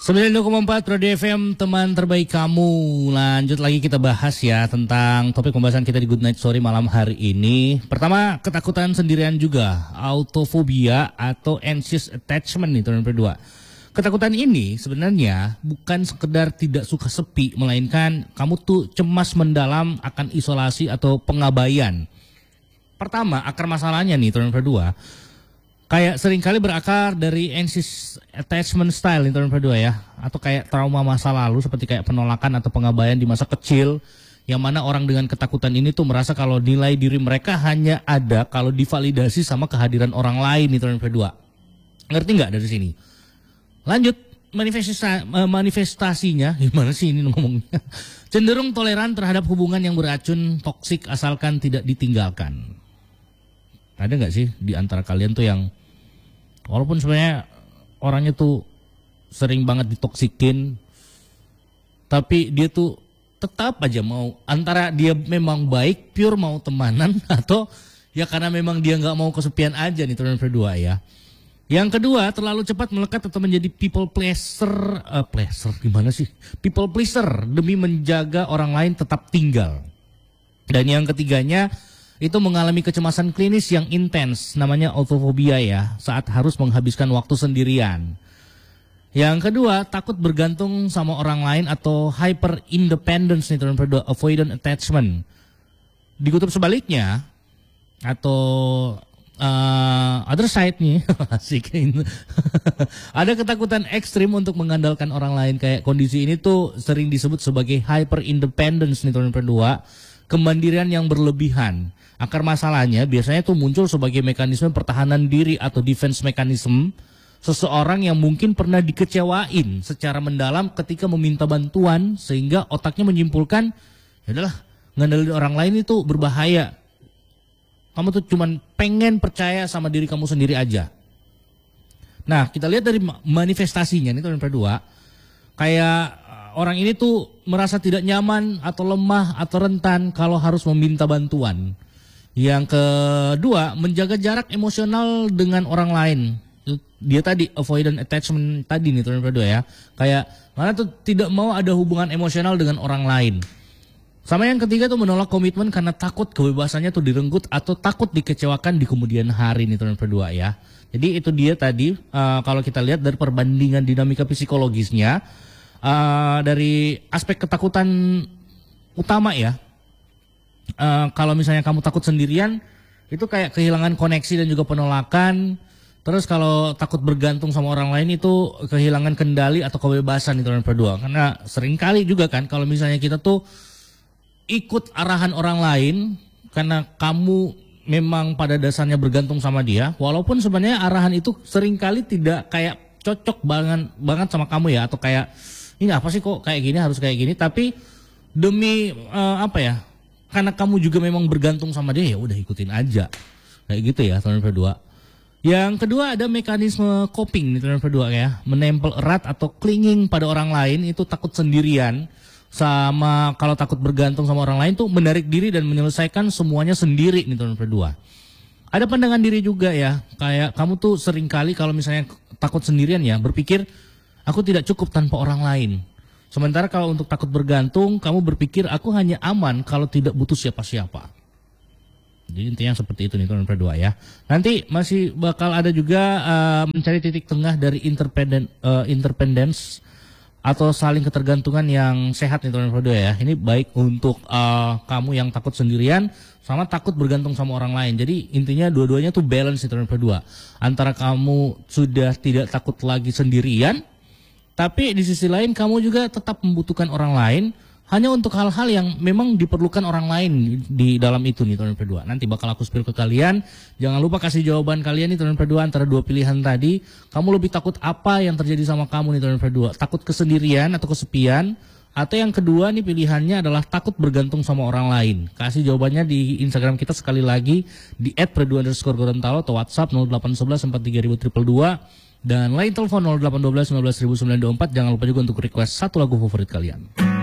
92,4 Radio FM, teman terbaik kamu. Lanjut lagi kita bahas ya tentang topik pembahasan kita di Good Night Story malam hari ini. Pertama, ketakutan sendirian juga, autofobia atau anxious attachment nih teman berdua. Ketakutan ini sebenarnya bukan sekedar tidak suka sepi, melainkan kamu tuh cemas mendalam akan isolasi atau pengabaian. Pertama, akar masalahnya nih teman berdua, kayak seringkali berakar dari anxious attachment style nih teman berdua ya, atau kayak trauma masa lalu seperti kayak penolakan atau pengabaian di masa kecil, yang mana orang dengan ketakutan ini tuh merasa kalau nilai diri mereka hanya ada kalau divalidasi sama kehadiran orang lain nih teman berdua. Ngerti nggak dari sini? Lanjut, manifestasinya gimana sih ini ngomongnya? Cenderung toleran terhadap hubungan yang beracun, toksik asalkan tidak ditinggalkan. Ada nggak sih di antara kalian tuh yang walaupun sebenarnya orangnya tuh sering banget ditoksikin, tapi dia tuh tetap aja mau, antara dia memang baik, pure mau temanan, atau ya karena memang dia nggak mau kesepian aja nih teman berdua ya. Yang kedua, terlalu cepat melekat atau menjadi people pleaser, people pleaser demi menjaga orang lain tetap tinggal. Dan yang ketiganya, itu mengalami kecemasan klinis yang intens, namanya autofobia ya, saat harus menghabiskan waktu sendirian. Yang kedua, takut bergantung sama orang lain atau hyper independence nih teman berdua, avoidant attachment. Dikutip sebaliknya, atau other side nih, asik. Ada ketakutan ekstrim untuk mengandalkan orang lain, kayak kondisi ini tuh sering disebut sebagai hyper independence nih teman berdua, kemandirian yang berlebihan. Akar masalahnya biasanya tuh muncul sebagai mekanisme pertahanan diri atau defense mechanism seseorang yang mungkin pernah dikecewain secara mendalam ketika meminta bantuan, sehingga otaknya menyimpulkan, ya udahlah, ngandelin orang lain itu berbahaya. Kamu tuh cuman pengen percaya sama diri kamu sendiri aja. Nah, kita lihat dari manifestasinya nih teman berdua, kayak orang ini tuh merasa tidak nyaman atau lemah atau rentan kalau harus meminta bantuan. Yang kedua, menjaga jarak emosional dengan orang lain. Dia tadi avoidant attachment tadi nih teman berdua ya. Kayak mana tuh tidak mau ada hubungan emosional dengan orang lain. Sama yang ketiga tuh menolak komitmen karena takut kebebasannya tuh direnggut atau takut dikecewakan di kemudian hari nih teman berdua ya. Jadi itu dia tadi kalau kita lihat dari perbandingan dinamika psikologisnya. Dari aspek ketakutan utama ya, kalau misalnya kamu takut sendirian, itu kayak kehilangan koneksi dan juga penolakan. Terus kalau takut bergantung sama orang lain itu kehilangan kendali atau kebebasan itu teman berdua. Karena seringkali juga kan kalau misalnya kita tuh ikut arahan orang lain karena kamu memang pada dasarnya bergantung sama dia, walaupun sebenarnya arahan itu seringkali tidak kayak cocok banget sama kamu ya, atau kayak ini apa sih kok kayak gini, harus kayak gini, tapi demi karena kamu juga memang bergantung sama dia, ya udah ikutin aja kayak gitu ya teman berdua. Yang kedua, ada mekanisme coping nih teman berdua ya, menempel erat atau clinging pada orang lain, itu takut sendirian. Sama kalau takut bergantung sama orang lain tuh menarik diri dan menyelesaikan semuanya sendiri nih teman berdua. Ada pandangan diri juga ya, kayak kamu tuh seringkali kalau misalnya takut sendirian ya, berpikir aku tidak cukup tanpa orang lain. Sementara kalau untuk takut bergantung, kamu berpikir aku hanya aman kalau tidak butuh siapa-siapa. Jadi intinya seperti itu nih teman berdua ya. Nanti masih bakal ada juga mencari titik tengah dari interdependence atau saling ketergantungan yang sehat nih teman berdua ya. Ini baik untuk kamu yang takut sendirian sama takut bergantung sama orang lain. Jadi intinya dua-duanya tuh balance nih teman berdua. Antara kamu sudah tidak takut lagi sendirian, tapi di sisi lain kamu juga tetap membutuhkan orang lain hanya untuk hal-hal yang memang diperlukan orang lain di dalam itu nih teman berdua. Nanti bakal aku spill ke kalian. Jangan lupa kasih jawaban kalian nih teman berdua antara dua pilihan tadi. Kamu lebih takut apa yang terjadi sama kamu nih teman berdua? Takut kesendirian atau kesepian? Atau yang kedua nih pilihannya adalah takut bergantung sama orang lain? Kasih jawabannya di Instagram kita sekali lagi di @predu_Gorontalo atau WhatsApp 0811 43222 dan lain telepon 0812 19924. Jangan lupa juga untuk request satu lagu favorit kalian.